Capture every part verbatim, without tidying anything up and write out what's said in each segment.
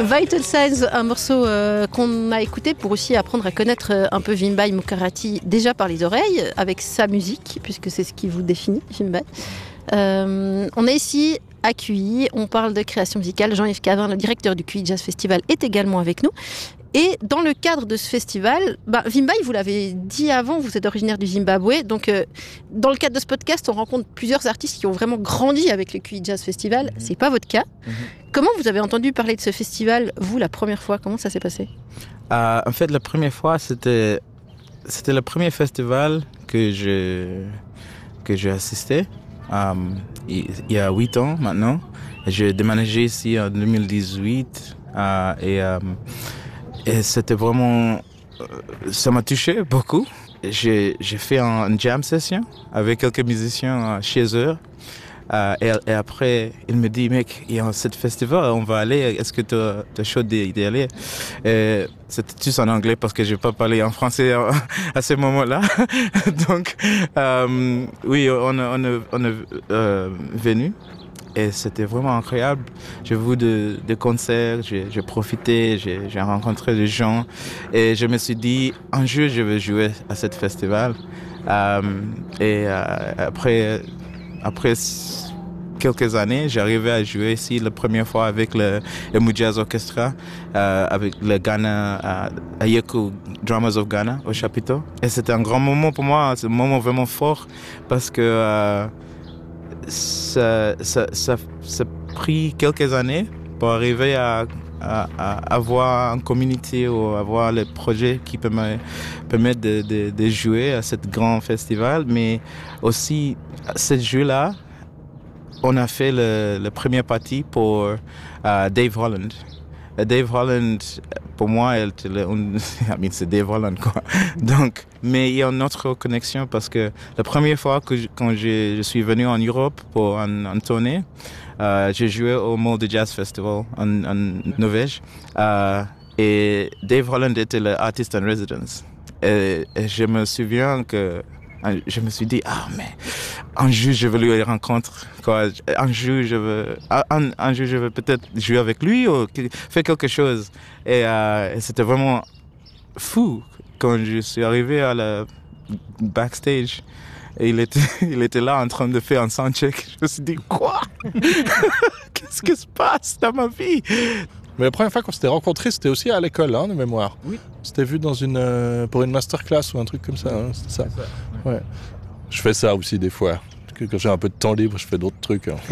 Vital Signs, un morceau euh, qu'on a écouté pour aussi apprendre à connaître euh, un peu Vimbaï Mokarathi déjà par les oreilles, avec sa musique, puisque c'est ce qui vous définit, Vimbaï. Euh, on est ici à Q I, on parle de création musicale. Jean-Yves Cavin, le directeur du Q I Jazz Festival, est également avec nous. Et dans le cadre de ce festival, bah, Vimbaï, vous l'avez dit avant, vous êtes originaire du Zimbabwe. Donc, euh, dans le cadre de ce podcast, on rencontre plusieurs artistes qui ont vraiment grandi avec le Q I Jazz Festival. Mm-hmm. C'est pas votre cas. Mm-hmm. Comment vous avez entendu parler de ce festival, vous, la première fois? Comment ça s'est passé? euh, En fait, la première fois, c'était, c'était le premier festival que, je, que j'ai assisté. Euh, il, il y a huit ans maintenant. J'ai déménagé ici en deux mille dix-huit. Euh, et... Euh, Et c'était vraiment... Ça m'a touché beaucoup. J'ai, j'ai fait une jam session avec quelques musiciens chez eux. Euh, et, et après, il me dit, mec, il y a ce festival, on va aller. Est-ce que tu es chaud d'y aller? Et c'était tout en anglais parce que je n'ai pas parlé en français à, à ce moment-là. Donc, euh, oui, on, on, on est euh, venu. Et c'était vraiment incroyable. J'ai vu des de concerts, j'ai, j'ai profité, j'ai, j'ai rencontré des gens. Et je me suis dit, un jour, je vais jouer à ce festival. Euh, et euh, après, après quelques années, j'arrivais à jouer ici la première fois avec le Emu Jazz Orchestra, euh, avec le Ghana, euh, Ayeku Drummers of Ghana au chapiteau. Et c'était un grand moment pour moi, c'est un moment vraiment fort parce que... Euh, Ça, ça, ça, ça a pris quelques années pour arriver à, à, à avoir une communauté ou avoir le projet qui peut me permettre de, de, de jouer à ce grand festival. Mais aussi, ce jeu-là, on a fait le, le premier partie pour uh, Dave Holland. Dave Holland, pour moi, elle, on, I mean, c'est Dave Holland, quoi. Donc, mais il y a une autre connexion parce que la première fois que je, quand je, je suis venu en Europe pour une, une tournée, euh, j'ai joué au Molde Jazz Festival en, en Norvège. Euh, et Dave Holland était l'artiste en residence. Et, et je me souviens que je me suis dit, ah, mais un jour, je veux lui rencontrer. Quoi. Un jour, je veux, un, un jour, je veux peut-être jouer avec lui ou faire quelque chose. Et, euh, et c'était vraiment fou quand je suis arrivé à la backstage. Et il était, il était là en train de faire un soundcheck. Je me suis dit, quoi? Qu'est-ce qui se passe dans ma vie? Mais la première fois qu'on s'était rencontrés, c'était aussi à l'école, hein, de mémoire. Oui. C'était vu dans une, euh, pour une masterclass ou un truc comme ça. Hein, c'était ça. C'est ça ouais. Ouais. Je fais ça aussi des fois. Quand j'ai un peu de temps libre, je fais d'autres trucs. Hein.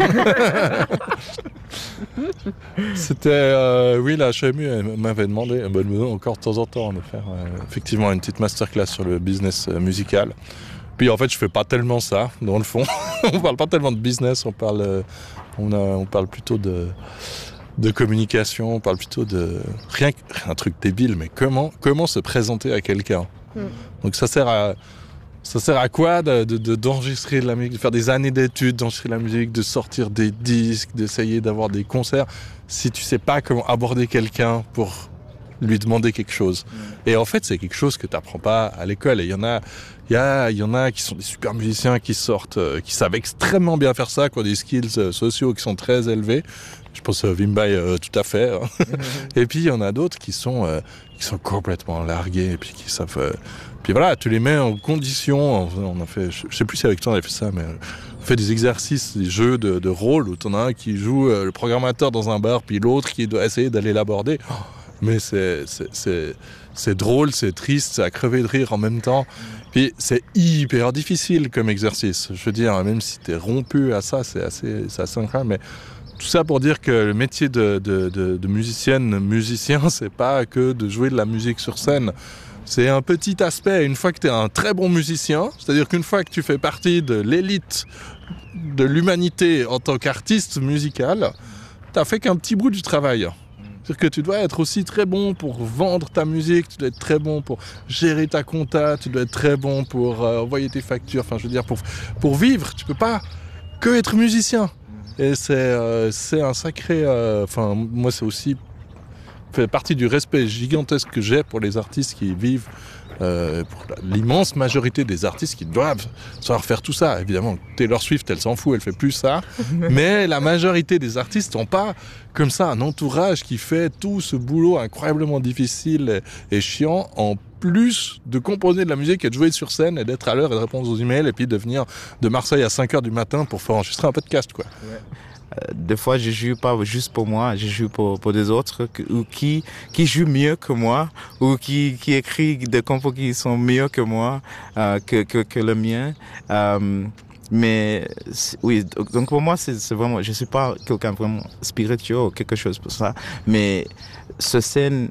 C'était, euh, oui, la H M U elle m'avait demandé, elle me demande encore de temps en temps de faire euh, effectivement une petite masterclass sur le business euh, musical. Puis en fait, je fais pas tellement ça, dans le fond. On parle pas tellement de business, on parle, euh, on, a, on parle plutôt de... de communication, on parle plutôt de rien un truc débile, mais comment comment se présenter à quelqu'un. Mm. Donc ça sert à ça sert à quoi de, de, de d'enregistrer de la musique, de faire des années d'études, d'enregistrer de la musique, de sortir des disques, d'essayer d'avoir des concerts, si tu sais pas comment aborder quelqu'un pour lui demander quelque chose. Mm. Et en fait, c'est quelque chose que tu apprends pas à l'école. Et il y en a, il y a, il y en a qui sont des super musiciens qui sortent, euh, qui savent extrêmement bien faire ça, qui ont des skills euh, sociaux qui sont très élevés. Je pense à Vimbaï euh, tout à fait. Hein. Mm-hmm. Et puis il y en a d'autres qui sont, euh, qui sont complètement largués et puis qui savent. Euh, puis voilà, tu les mets en condition. On a fait, je, je sais plus si avec toi on avait fait ça, mais euh, on fait des exercices, des jeux de, de rôle où t'en as un qui joue euh, le programmateur dans un bar, puis l'autre qui doit essayer d'aller l'aborder. Oh, mais c'est, c'est, c'est, c'est drôle, c'est triste, c'est à crever de rire en même temps. Puis c'est hyper difficile comme exercice. Je veux dire, même si t'es rompu à ça, c'est assez, c'est assez incroyable. Mais tout ça pour dire que le métier de, de, de, de musicienne, musicien, c'est pas que de jouer de la musique sur scène. C'est un petit aspect. Une fois que tu es un très bon musicien, c'est-à-dire qu'une fois que tu fais partie de l'élite de l'humanité en tant qu'artiste musical, t'as fait qu'un petit bout du travail. C'est-à-dire que tu dois être aussi très bon pour vendre ta musique, tu dois être très bon pour gérer ta compta, tu dois être très bon pour euh, envoyer tes factures, enfin je veux dire pour, pour vivre, tu peux pas que être musicien. Et c'est, euh, c'est un sacré... Enfin, euh, moi c'est aussi fait partie du respect gigantesque que j'ai pour les artistes qui vivent, euh, pour l'immense majorité des artistes qui doivent savoir faire tout ça. Évidemment, Taylor Swift, elle s'en fout, elle fait plus ça. Mais la majorité des artistes n'ont pas comme ça un entourage qui fait tout ce boulot incroyablement difficile et, et chiant en plus de composer de la musique et de jouer sur scène et d'être à l'heure et de répondre aux emails et puis de venir de Marseille à cinq heures du matin pour faire enregistrer un podcast, quoi. Ouais. Euh, des fois, je joue pas juste pour moi, je joue pour, pour des autres que, ou qui, qui jouent mieux que moi ou qui, qui écrivent des compos qui sont mieux que moi, euh, que, que, que le mien. Euh, mais oui, donc pour moi, c'est, c'est vraiment, je suis pas quelqu'un vraiment spirituel ou quelque chose pour ça, mais ce scène,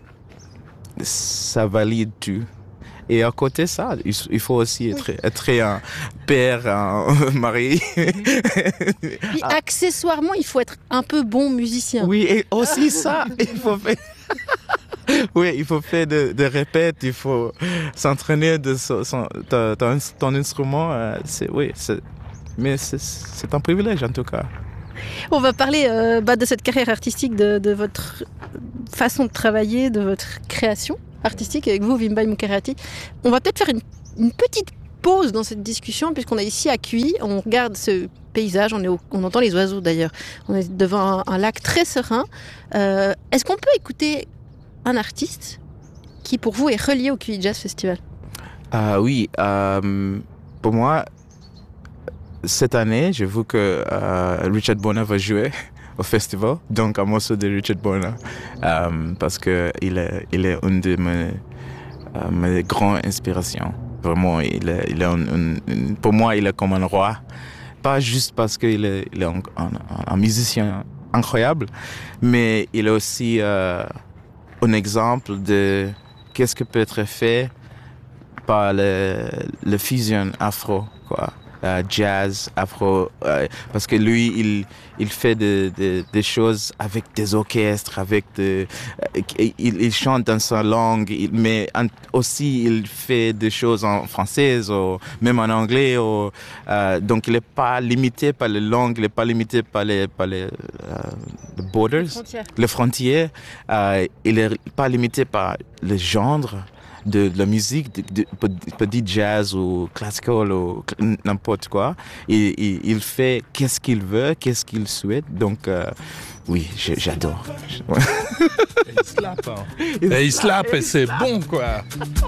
ça valide tout. Et à côté de ça, il faut aussi être, être un père, un mari. Puis accessoirement, il faut être un peu bon musicien. Oui, et aussi ça, il faut faire... Oui, il faut faire de, de répètes, il faut s'entraîner de son, son, ton, ton instrument. C'est, oui, c'est, mais c'est, c'est un privilège en tout cas. On va parler euh, bah, de cette carrière artistique, de, de votre façon de travailler, de votre création artistique avec vous, Wim By Mukarati. On va peut-être faire une, une petite pause dans cette discussion puisqu'on est ici à Cuy, on regarde ce paysage, on, est au, on entend les oiseaux d'ailleurs, on est devant un, un lac très serein. Euh, est-ce qu'on peut écouter un artiste qui pour vous est relié au Cuy Jazz Festival? euh, Oui, euh, pour moi, cette année, j'ai vu que euh, Richard Bona va jouer au festival, donc un morceau de Richard Bona, euh, parce que il est, il est une de mes, euh, mes grandes inspirations. Vraiment, il est, il est un, un, un, pour moi, il est comme un roi. Pas juste parce qu'il est, il est un, un, un musicien incroyable, mais il est aussi euh, un exemple de qu'est-ce que peut être fait par le, le fusion afro, quoi. Uh, jazz, afro, uh, parce que lui, il, il fait de, de, des choses avec des orchestres, avec de, uh, il, il chante dans sa langue, il, mais en, aussi il fait des choses en français ou même en anglais. Ou, uh, donc il n'est pas limité par les langues, il n'est pas limité par les, par les, uh, les borders, les frontières. Les frontières. Uh, il n'est pas limité par le genre. De, de la musique, de, de, petit jazz ou classical ou n'importe quoi. Il, il, il fait qu'est-ce qu'il veut, qu'est-ce qu'il souhaite. Donc, euh, oui, j'adore. il slappe, hein. Et il slappe et c'est bon, quoi.